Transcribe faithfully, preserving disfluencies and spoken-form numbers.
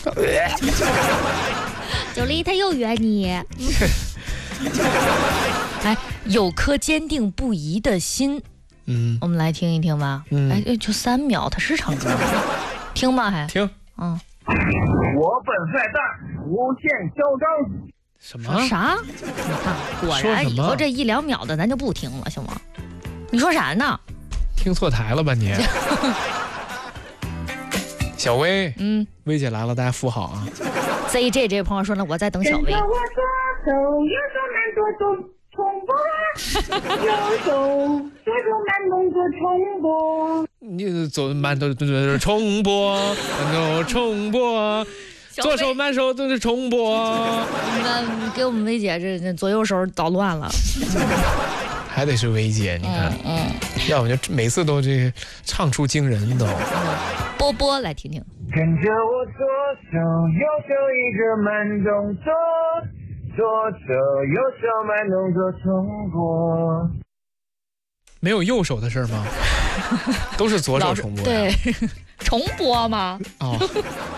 九黎他又约你。哎，有颗坚定不移的心， 嗯， 我们来听一听吧。嗯，哎，就三秒，他是唱歌吗？听吧，还听。 嗯， 我本帅大，无限嚣张。 什么啥？你看，果然以后这一两秒的咱就不听了，行吗？你说啥呢？ 听错台了吧你？小薇， 嗯， 薇姐来了，大家扶好啊。 Z J 这位朋友说呢，我在等小薇。 跟着我左手右手慢动作重播，右手左手慢动作重播。 你走慢动作重播，慢动重播。左手慢手都是重播。 那给我们薇姐这左右手捣乱了。 还得是薇姐，你看， 嗯，嗯要不就每次都这唱出惊人都。 波波来听听。 跟着我左手右手一个慢动作，左手右手慢动作重播。 没有右手的事吗？都是左手重播。 对，重播吗？ 哦。